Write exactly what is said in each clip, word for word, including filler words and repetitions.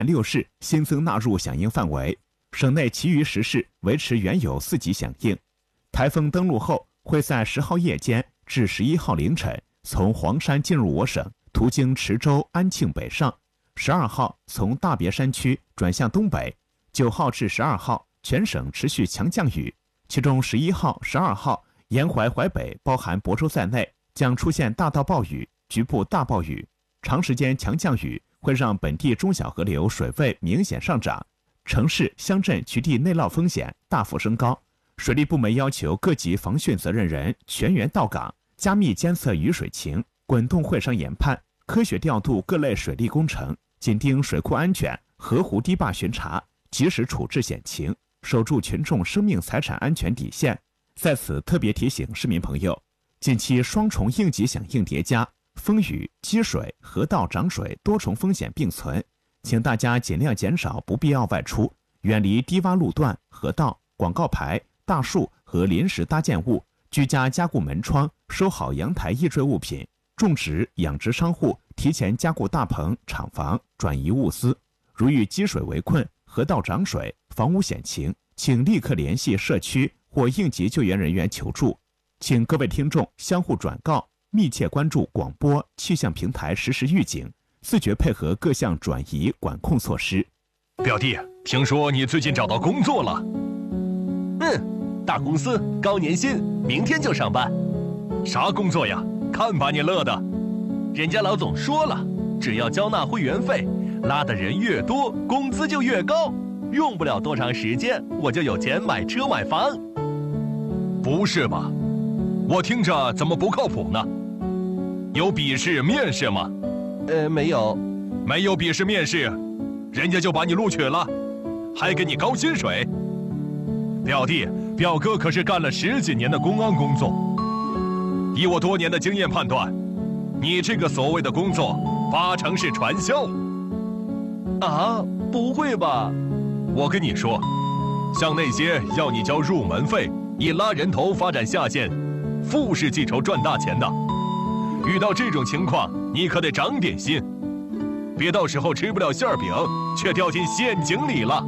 六市新增纳入响应范围，省内其余十市维持原有四级响应。台风登陆后，会在十号夜间至十一号凌晨从黄山进入我省，途经池州、安庆北上；十二号从大别山区转向东北；九号至十二号全省持续强降雨，其中十一号、十二号沿淮淮北包含亳州在内将出现大到暴雨、局部大暴雨。长时间强降雨会让本地中小河流水位明显上涨，城市、乡镇局地内涝风险大幅升高。水利部门要求各级防汛责任人全员到岗，加密监测雨水情，滚动会商研判，科学调度各类水利工程，紧盯水库安全，河湖堤坝巡查，及时处置险情，守住群众生命财产安全底线。在此特别提醒市民朋友，近期双重应急响应叠加，风雨、积水、河道涨水多重风险并存，请大家尽量减少不必要外出，远离低洼路段、河道、广告牌、大树和临时搭建物，居家加固门窗，收好阳台易坠物品。种植、养殖商户提前加固大棚、厂房，转移物资。如遇积水围困、河道涨水、房屋险情，请立刻联系社区或应急救援人员求助。请各位听众相互转告，密切关注广播、气象平台实时预警，自觉配合各项转移管控措施。 表弟，听说你最近找到工作了？ 嗯，大公司，高年薪，明天就上班。 啥工作呀？看把你乐的！ 人家老总说了，只要交纳会员费，拉的人越多，工资就越高。用不了多长时间，我就有钱买车买房。 不是吧？我听着怎么不靠谱呢？有笔试、面试吗？ 呃，没有。 没有笔试、面试，人家就把你录取了，还给你高薪水。表弟，表哥可是干了十几年的公安工作，以我多年的经验判断，你这个所谓的工作，八成是传销。 啊，不会吧？ 我跟你说，像那些要你交入门费，以拉人头发展下线，富士记仇赚大钱的，遇到这种情况，你可得长点心，别到时候吃不了馅饼，却掉进陷阱里了。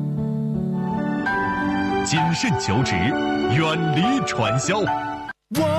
谨慎求职，远离传销。